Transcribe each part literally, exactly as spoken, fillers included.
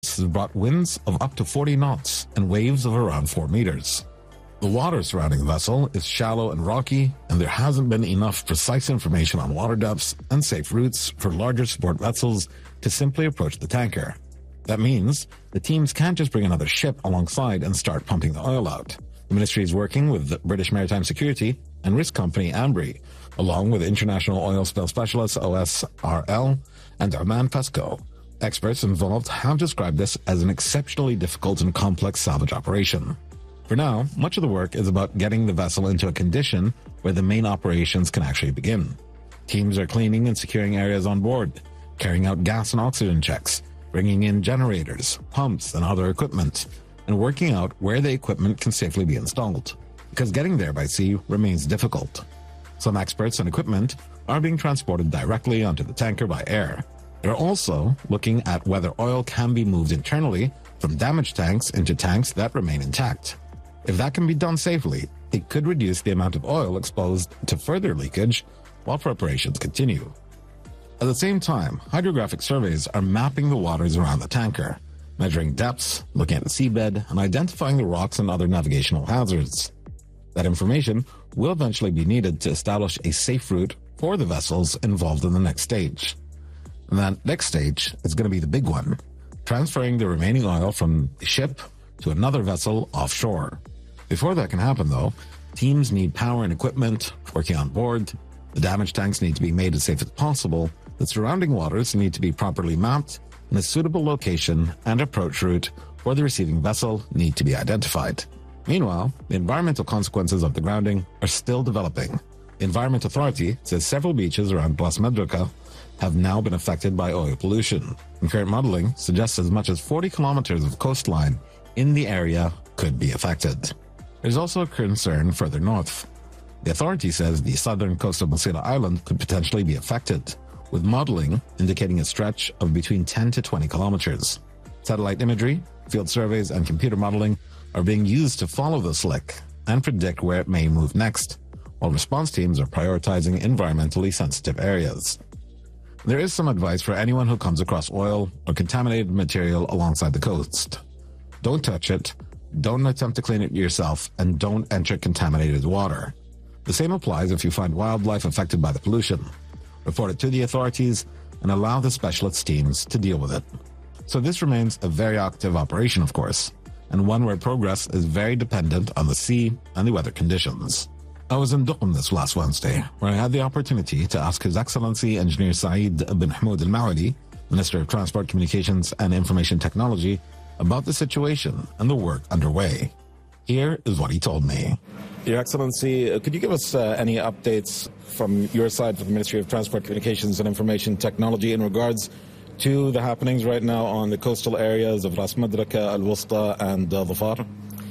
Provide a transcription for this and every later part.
This has brought winds of up to forty knots and waves of around four meters. The water surrounding the vessel is shallow and rocky, and there hasn't been enough precise information on water depths and safe routes for larger support vessels to simply approach the tanker. That means the teams can't just bring another ship alongside and start pumping the oil out. The ministry is working with the British Maritime Security and risk company Ambri, along with International Oil Spill Specialists O S R L and Oman Pesco. Experts involved have described this as an exceptionally difficult and complex salvage operation. For now, much of the work is about getting the vessel into a condition where the main operations can actually begin. Teams are cleaning and securing areas on board, carrying out gas and oxygen checks, bringing in generators, pumps, and other equipment, and working out where the equipment can safely be installed, because getting there by sea remains difficult. Some experts and equipment are being transported directly onto the tanker by air. They're also looking at whether oil can be moved internally from damaged tanks into tanks that remain intact. If that can be done safely, it could reduce the amount of oil exposed to further leakage while preparations continue. At the same time, hydrographic surveys are mapping the waters around the tanker, measuring depths, looking at the seabed, and identifying the rocks and other navigational hazards. That information will eventually be needed to establish a safe route for the vessels involved in the next stage. And that next stage is going to be the big one, transferring the remaining oil from the ship to another vessel offshore. Before that can happen, though, teams need power and equipment working on board, the damaged tanks need to be made as safe as possible, the surrounding waters need to be properly mapped, and a suitable location and approach route for the receiving vessel need to be identified. Meanwhile, the environmental consequences of the grounding are still developing. The Environment Authority says several beaches around Ras Medrika have now been affected by oil pollution, and current modeling suggests as much as forty kilometers of coastline in the area could be affected. There's also a concern further north. The authority says the southern coast of Masila Island could potentially be affected, with modeling indicating a stretch of between ten to twenty kilometers. Satellite imagery, field surveys, and computer modeling are being used to follow the slick and predict where it may move next, while response teams are prioritizing environmentally sensitive areas. There is some advice for anyone who comes across oil or contaminated material alongside the coast. Don't touch it, don't attempt to clean it yourself, and don't enter contaminated water. The same applies if you find wildlife affected by the pollution. Report it to the authorities and allow the specialist teams to deal with it. So this remains a very active operation, of course, and one where progress is very dependent on the sea and the weather conditions. I was in Duqm this last Wednesday, where I had the opportunity to ask His Excellency Engineer Saeed bin Hamoud Al-Mawali, Minister of Transport, Communications and Information Technology, about the situation and the work underway. Here is what he told me. Your Excellency, could you give us uh, any updates from your side for the Ministry of Transport, Communications and Information Technology in regards to the happenings right now on the coastal areas of Ras Medrika, Al-Wusta and uh, Dhafar?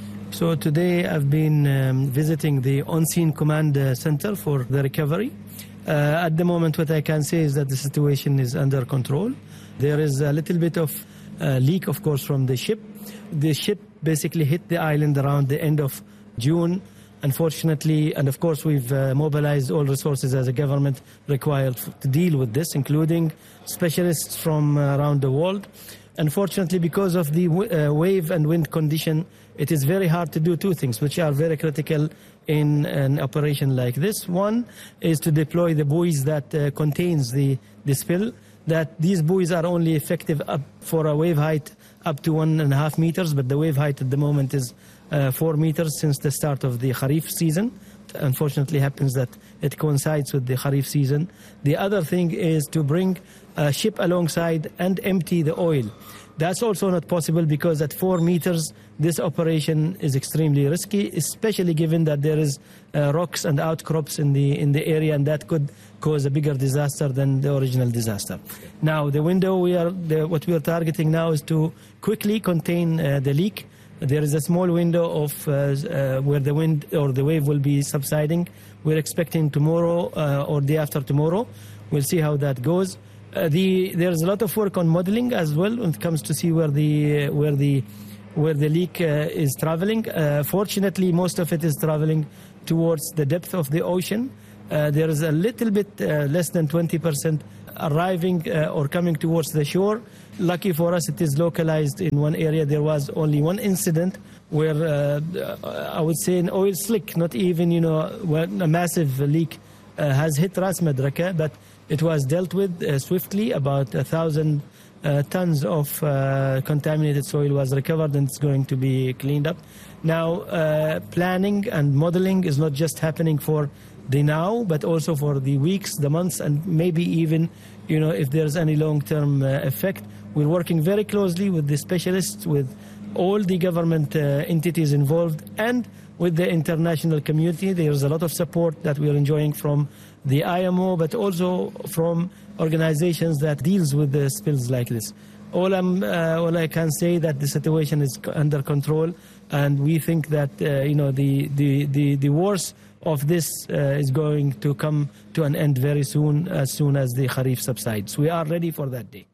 So today I've been um, visiting the on-scene command uh, center for the recovery. Uh, at the moment what I can say is that the situation is under control. There is a little bit of uh, leak, of course, from the ship. The ship basically hit the island around the end of June, unfortunately, and of course we've uh, mobilized all resources as a government required to deal with this, including specialists from uh, around the world. Unfortunately, because of the uh, wave and wind condition, it is very hard to do two things, which are very critical in an operation like this. One is to deploy the buoys that uh, contains the, the spill, that these buoys are only effective up for a wave height up to one and a half meters, but the wave height at the moment is uh, four meters since the start of the Kharif season. Unfortunately, happens that it coincides with the Kharif season. The other thing is to bring a ship alongside and empty the oil. That's also not possible because at four meters, this operation is extremely risky, especially given that there is uh, rocks and outcrops in the in the area, and that could cause a bigger disaster than the original disaster. Now, the window we are the, what we are targeting now is to quickly contain uh, the leak. There is a small window of uh, uh, where the wind or the wave will be subsiding. We're expecting tomorrow uh, or day after tomorrow. We'll see how that goes. Uh, the there's a lot of work on modeling as well when it comes to see where the uh, where the where the leak uh, is traveling. Uh, fortunately, most of it is traveling towards the depth of the ocean. Uh, there is a little bit uh, less than twenty percent arriving uh, or coming towards the shore. Lucky for us, it is localized in one area. There was only one incident where uh, I would say an oil slick, not even, you know, a massive leak uh, has hit Ras Madraka, but it was dealt with uh, swiftly. About a thousand uh, tons of uh, contaminated soil was recovered, and it's going to be cleaned up. Now, uh, planning and modeling is not just happening for the now, but also for the weeks, the months, and maybe even, you know, if there's any long-term uh, effect. We're working very closely with the specialists, with all the government uh, entities involved, and with the international community. There's a lot of support that we are enjoying from the I M O, but also from organizations that deals with the spills like this. All, I'm, uh, all I can say that the situation is under control, and we think that uh, you know the, the, the, the worst of this uh, is going to come to an end very soon, as soon as the Kharif subsides. We are ready for that day.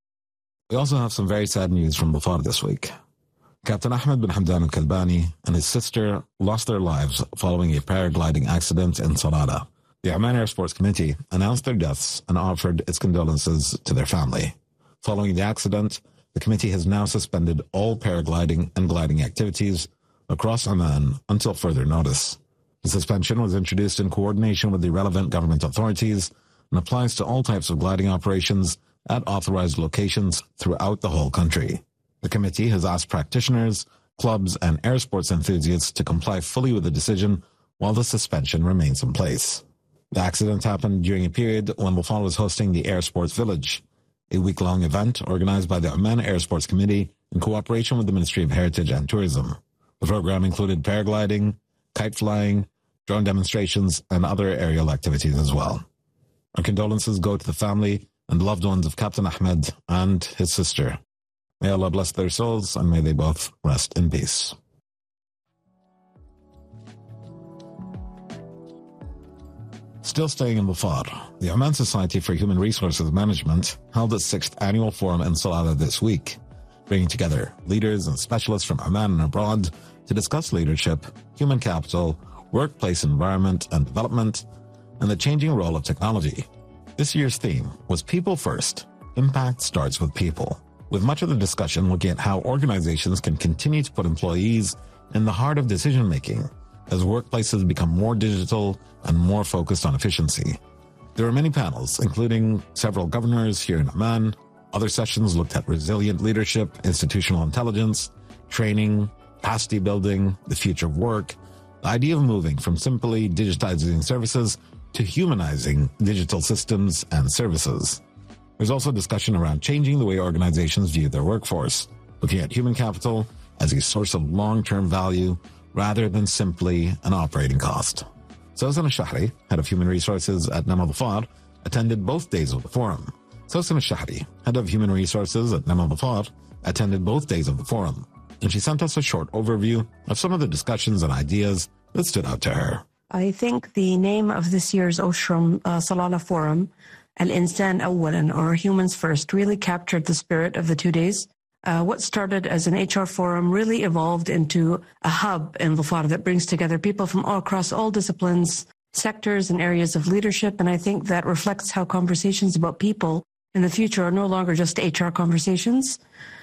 We also have some very sad news from Dhofar this week. Captain Ahmed bin Hamdan al-Kalbani and his sister lost their lives following a paragliding accident in Salala. The Oman Air Sports Committee announced their deaths and offered its condolences to their family. Following the accident, the committee has now suspended all paragliding and gliding activities across Oman until further notice. The suspension was introduced in coordination with the relevant government authorities and applies to all types of gliding operations at authorized locations throughout the whole country. The committee has asked practitioners, clubs, and air sports enthusiasts to comply fully with the decision while the suspension remains in place. The accident happened during a period when Dhofar was hosting the Air Sports Village, a week-long event organized by the Oman Air Sports Committee in cooperation with the Ministry of Heritage and Tourism. The program included paragliding, kite flying, drone demonstrations, and other aerial activities as well. Our condolences go to the family and loved ones of Captain Ahmed and his sister. May Allah bless their souls, and may they both rest in peace. Still staying in Dhofar, the Oman Society for Human Resources Management held its sixth annual forum in Salala this week, bringing together leaders and specialists from Oman and abroad to discuss leadership, human capital, workplace environment and development, and the changing role of technology. This year's theme was People First. Impact starts with people, with much of the discussion looking at how organizations can continue to put employees in the heart of decision-making as workplaces become more digital and more focused on efficiency. There were many panels, including several governors here in Oman. Other sessions looked at resilient leadership, institutional intelligence, training, capacity building, the future of work, the idea of moving from simply digitizing services to humanizing digital systems and services. There's also discussion around changing the way organizations view their workforce, looking at human capital as a source of long-term value rather than simply an operating cost. Sawsan al-Shahri, head of human resources at Nema Dhofar, attended both days of the forum. Sawsan al-Shahri, head of human resources at Nema Dhofar, attended both days of the forum, and she sent us a short overview of some of the discussions and ideas that stood out to her. I think the name of this year's Osram uh, Salala Forum, Al-Insan Awalan, or Humans First, really captured the spirit of the two days. Uh, what started as an H R forum really evolved into a hub in Dhofar that brings together people from all across all disciplines, sectors, and areas of leadership. And I think that reflects how conversations about people in the future are no longer just H R conversations.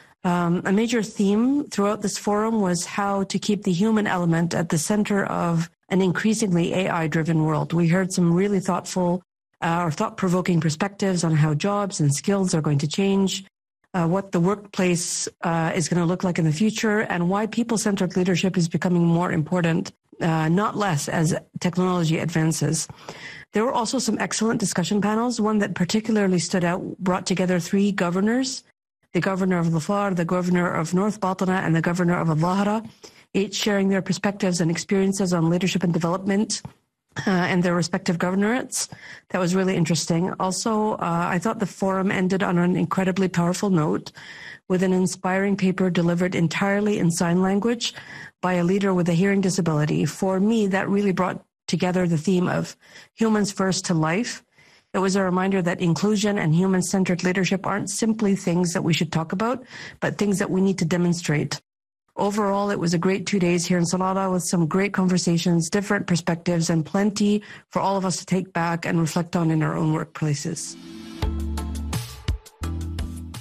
Um, a major theme throughout this forum was how to keep the human element at the center of an increasingly A I-driven world. We heard some really thoughtful uh, or thought-provoking perspectives on how jobs and skills are going to change, uh, what the workplace uh, is going to look like in the future, and why people-centered leadership is becoming more important, uh, not less, as technology advances. There were also some excellent discussion panels. One that particularly stood out brought together three governors, the governor of Dhofar, the governor of North Batna, and the governor of Al-Dhahra, each sharing their perspectives and experiences on leadership and development uh, and their respective governorates. That was really interesting. Also, uh, I thought the forum ended on an incredibly powerful note with an inspiring paper delivered entirely in sign language by a leader with a hearing disability. For me, that really brought together the theme of humans first to life. It was a reminder that inclusion and human-centered leadership aren't simply things that we should talk about, but things that we need to demonstrate. Overall, it was a great two days here in Salala with some great conversations, different perspectives, and plenty for all of us to take back and reflect on in our own workplaces.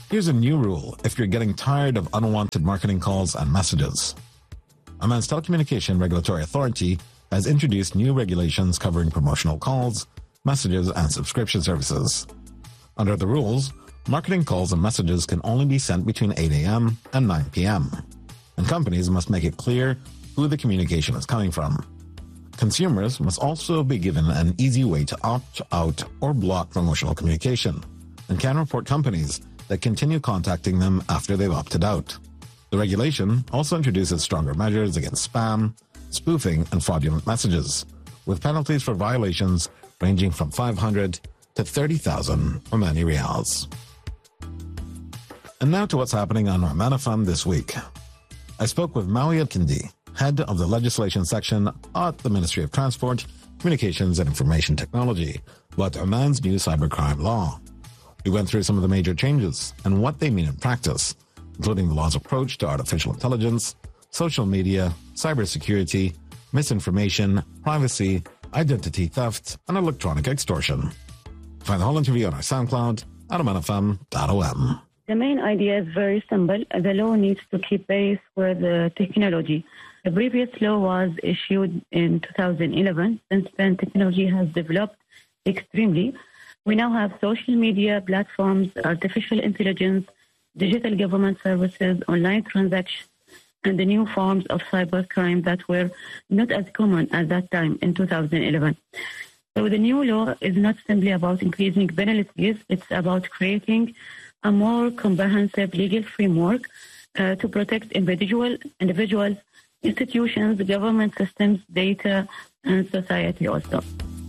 Here's a new rule if you're getting tired of unwanted marketing calls and messages. Oman's Telecommunication Regulatory Authority has introduced new regulations covering promotional calls, messages, and subscription services. Under the rules, marketing calls and messages can only be sent between eight a.m. and nine p.m., and companies must make it clear who the communication is coming from. Consumers must also be given an easy way to opt out or block promotional communication, and can report companies that continue contacting them after they've opted out. The regulation also introduces stronger measures against spam, spoofing, and fraudulent messages, with penalties for violations ranging from five hundred to thirty thousand Omani Riyals. And now to what's happening on Oman F M this week. I spoke with Maui Al-Kindi, head of the legislation section at the Ministry of Transport, Communications and Information Technology, about Oman's new cybercrime law. We went through some of the major changes and what they mean in practice, including the law's approach to artificial intelligence, social media, cybersecurity, misinformation, privacy, identity theft, and electronic extortion. Find the whole interview on our SoundCloud at oman f m dot o m. The main idea is very simple. The law needs to keep pace with the technology. The previous law was issued in two thousand eleven. Since then, technology has developed extremely. We now have social media platforms, artificial intelligence, digital government services, online transactions, and the new forms of cybercrime that were not as common at that time in two thousand eleven. So the new law is not simply about increasing penalties, it's about creating a more comprehensive legal framework uh, to protect individual, individuals, institutions, government systems, data, and society also.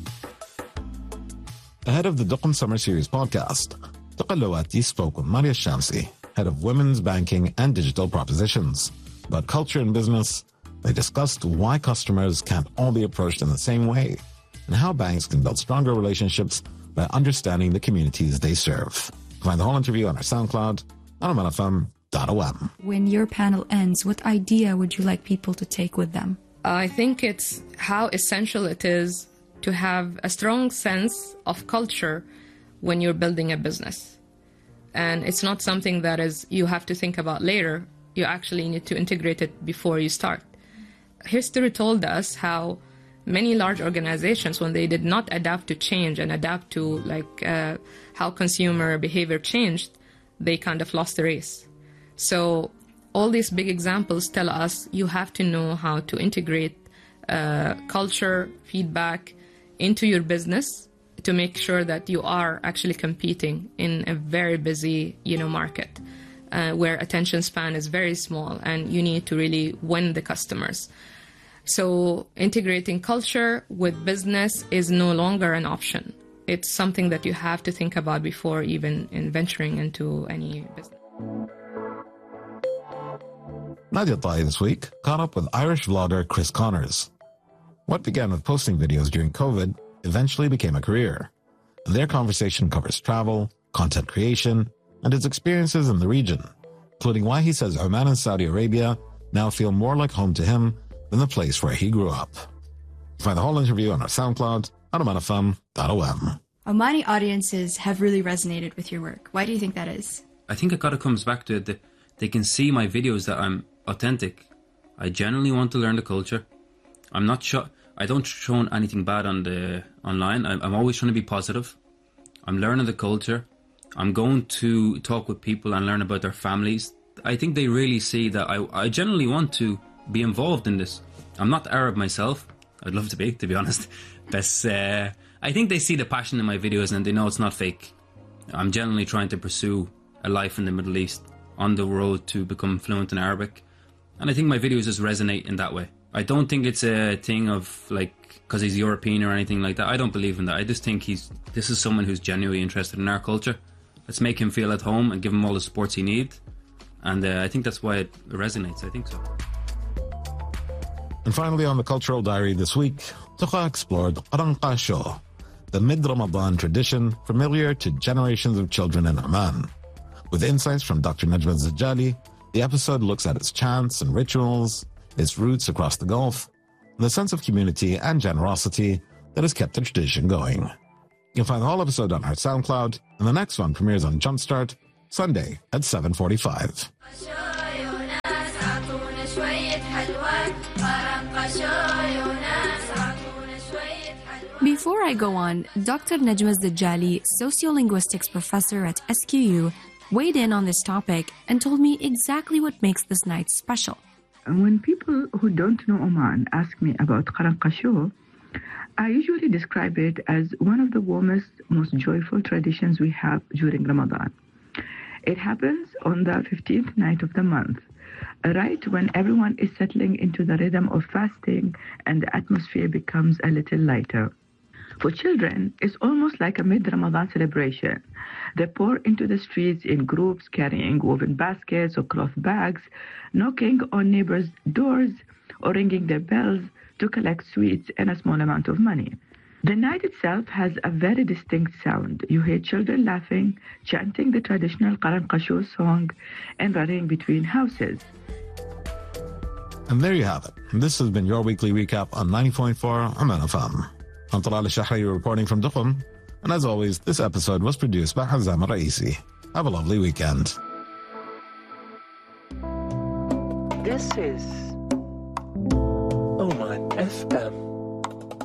Ahead of the Duqm Summer Series podcast, Tuqa Lawati spoke with Maria Shamsi, head of Women's Banking and Digital Propositions, about culture and business. They discussed why customers can't all be approached in the same way, and how banks can build stronger relationships by understanding the communities they serve. Find the whole interview on our SoundCloud at oman f m dot o m. When your panel ends, what idea would you like people to take with them? I think it's how essential it is to have a strong sense of culture when you're building a business. And it's not something that is you have to think about later. You actually need to integrate it before you start. History told us how many large organizations, when they did not adapt to change and adapt to like uh, how consumer behavior changed, they kind of lost the race. So all these big examples tell us you have to know how to integrate uh, culture, feedback into your business to make sure that you are actually competing in a very busy, you know, market uh, where attention span is very small and you need to really win the customers. So integrating culture with business is no longer an option. It's something that you have to think about before even in venturing into any business. Nadia Tai this week caught up with Irish vlogger Chris Connors. What began with posting videos during COVID eventually became a career. And their conversation covers travel, content creation, and his experiences in the region, including why he says Oman and Saudi Arabia now feel more like home to him than the place where he grew up. Find the whole interview on our SoundCloud at oman f m dot o m. Omani audiences have really resonated with your work. Why do you think that is? I think it kind of comes back to it that they can see my videos that I'm authentic. I genuinely want to learn the culture. I'm not sure. I don't show anything bad on the online. I'm, I'm always trying to be positive. I'm learning the culture. I'm going to talk with people and learn about their families. I think they really see that I, I genuinely want to be involved in this. I'm not Arab myself. I'd love to be, to be honest. But uh, I think they see the passion in my videos and they know it's not fake. I'm genuinely trying to pursue a life in the Middle East on the road to become fluent in Arabic. And I think my videos just resonate in that way. I don't think it's a thing of like, because he's European or anything like that. I don't believe in that. I just think he's this is someone who's genuinely interested in our culture. Let's make him feel at home and give him all the supports he needs. And uh, I think that's why it resonates. I think so. And finally, on the Cultural Diary this week, Tuqa explored Qaranqa Show, the mid-Ramadan tradition familiar to generations of children in Oman. With insights from Doctor Najma Zajali, the episode looks at its chants and rituals, its roots across the Gulf, and the sense of community and generosity that has kept the tradition going. You can find the whole episode on our SoundCloud, and the next one premieres on Jumpstart Sunday at seven forty-five. Before I go on, Doctor Najma Zdajali, sociolinguistics professor at S Q U, weighed in on this topic and told me exactly what makes this night special. When people who don't know Oman ask me about Karan Qasho, I usually describe it as one of the warmest, most joyful traditions we have during Ramadan. It happens on the fifteenth night of the month, right when everyone is settling into the rhythm of fasting and the atmosphere becomes a little lighter. For children, it's almost like a mid-Ramadan celebration. They pour into the streets in groups carrying woven baskets or cloth bags, knocking on neighbors' doors or ringing their bells to collect sweets and a small amount of money. The night itself has a very distinct sound. You hear children laughing, chanting the traditional Karan Qasho song, and running between houses. And there you have it. This has been your weekly recap on ninety point four Oman F M. I'm Talal Shahri reporting from Duqm. And as always, this episode was produced by Hazam Raisi. Have a lovely weekend. This is Oman F M.